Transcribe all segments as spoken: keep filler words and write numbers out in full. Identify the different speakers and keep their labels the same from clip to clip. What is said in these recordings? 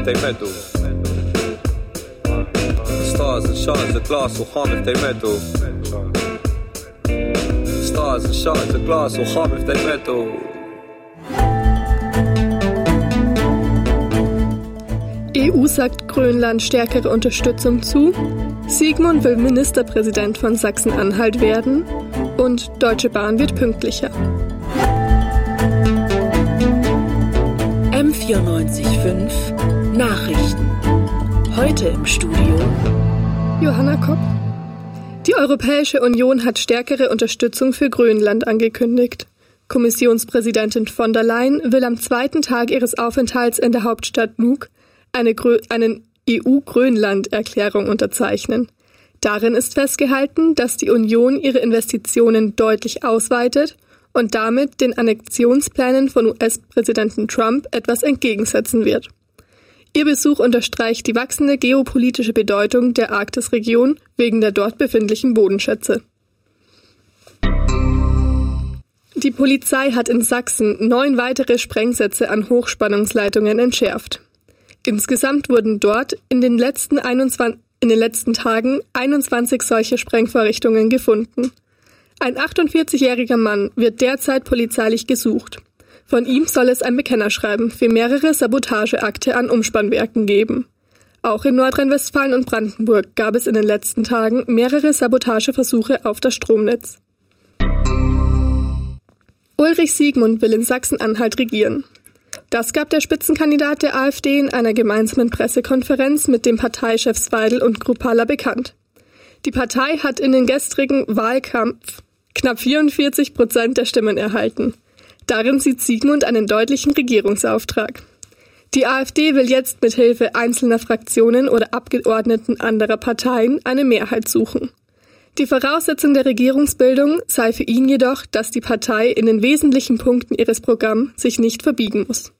Speaker 1: they meddle. Stars and shards of glass will harm if they meddle. Stars and shards of glass will harm if they meddle.
Speaker 2: E U sagt Grönland stärkere Unterstützung zu, Sigmund will Ministerpräsident von Sachsen-Anhalt werden und Deutsche Bahn wird pünktlicher.
Speaker 3: M vierundneunzig Komma fünf Nachrichten. Heute im Studio
Speaker 2: Johanna Kopp. Die Europäische Union hat stärkere Unterstützung für Grönland angekündigt. Kommissionspräsidentin von der Leyen will am zweiten Tag ihres Aufenthalts in der Hauptstadt Nuuk eine Grö- einen E U-Grönland-Erklärung unterzeichnen. Darin ist festgehalten, dass die Union ihre Investitionen deutlich ausweitet und damit den Annexionsplänen von U S-Präsidenten Trump etwas entgegensetzen wird. Ihr Besuch unterstreicht die wachsende geopolitische Bedeutung der Arktisregion wegen der dort befindlichen Bodenschätze. Die Polizei hat in Sachsen neun weitere Sprengsätze an Hochspannungsleitungen entschärft. Insgesamt wurden dort in den letzten, einundzwanzig, in den letzten Tagen einundzwanzig solche Sprengvorrichtungen gefunden. Ein achtundvierzigjähriger Mann wird derzeit polizeilich gesucht. Von ihm soll es ein Bekennerschreiben für mehrere Sabotageakte an Umspannwerken geben. Auch in Nordrhein-Westfalen und Brandenburg gab es in den letzten Tagen mehrere Sabotageversuche auf das Stromnetz. Ulrich Sigmund will in Sachsen-Anhalt regieren. Das gab der Spitzenkandidat der AfD in einer gemeinsamen Pressekonferenz mit dem Parteichefs Weidel und Kruppalla bekannt. Die Partei hat in den gestrigen Wahlkampf knapp vierundvierzig Prozent der Stimmen erhalten. Darin sieht Sigmund einen deutlichen Regierungsauftrag. Die AfD will jetzt mit Hilfe einzelner Fraktionen oder Abgeordneten anderer Parteien eine Mehrheit suchen. Die Voraussetzung der Regierungsbildung sei für ihn jedoch, dass die Partei in den wesentlichen Punkten ihres Programms sich nicht verbiegen muss.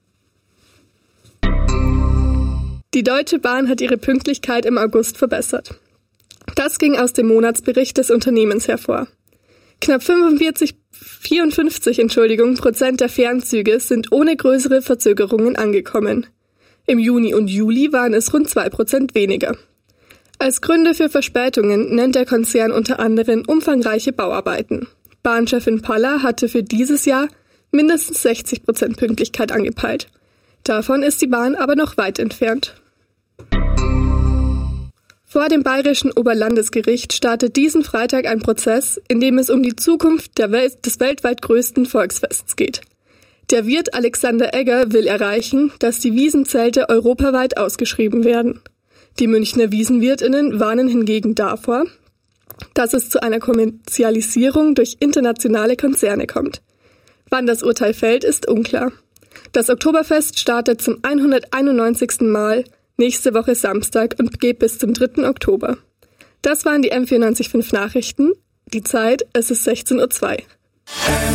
Speaker 2: Die Deutsche Bahn hat ihre Pünktlichkeit im August verbessert. Das ging aus dem Monatsbericht des Unternehmens hervor. Knapp fünfundvierzig, vierundfünfzig Entschuldigung, Prozent der Fernzüge sind ohne größere Verzögerungen angekommen. Im Juni und Juli waren es rund zwei Prozent weniger. Als Gründe für Verspätungen nennt der Konzern unter anderem umfangreiche Bauarbeiten. Bahnchefin Palla hatte für dieses Jahr mindestens sechzig Prozent Pünktlichkeit angepeilt. Davon ist die Bahn aber noch weit entfernt. Vor dem Bayerischen Oberlandesgericht startet diesen Freitag ein Prozess, in dem es um die Zukunft der Welt, des weltweit größten Volksfests geht. Der Wirt Alexander Egger will erreichen, dass die Wiesenzelte europaweit ausgeschrieben werden. Die Münchner Wiesenwirtinnen warnen hingegen davor, dass es zu einer Kommerzialisierung durch internationale Konzerne kommt. Wann das Urteil fällt, ist unklar. Das Oktoberfest startet zum hunderteinundneunzigsten Mal nächste Woche Samstag und geht bis zum dritten Oktober. Das waren die M vierundneunzig Komma fünf Nachrichten. Die Zeit, es ist sechzehn Uhr zwei.